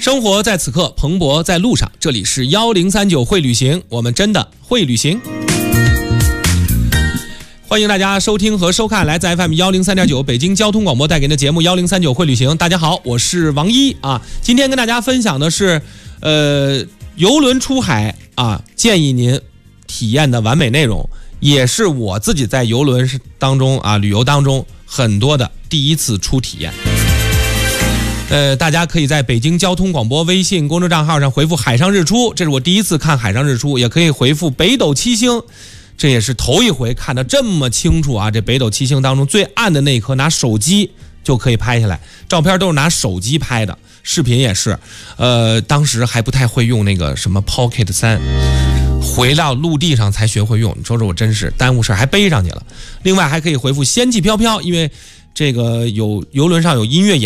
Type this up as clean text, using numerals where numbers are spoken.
生活在此刻，蓬勃在路上。这里是1039会旅行，我们真的会旅行。欢迎大家收听和收看来自 FM103.9 北京交通广播带给您的节目1039会旅行。大家好，我是王一啊。今天跟大家分享的是邮轮出海啊，建议您体验的完美内容，也是我自己在邮轮当中啊旅游当中很多的第一次初体验。大家可以在北京交通广播微信公众账号上回复海上日出，这是我第一次看海上日出，也可以回复北斗七星，这也是头一回看得这么清楚啊！这北斗七星当中最暗的那一颗，拿手机就可以拍下来，照片都是拿手机拍的，视频也是。当时还不太会用那个什么 Pocket 3，回到陆地上才学会用。你说说我真是耽误事还背上去了。另外还可以回复仙气飘飘，因为这个有邮轮上有音乐演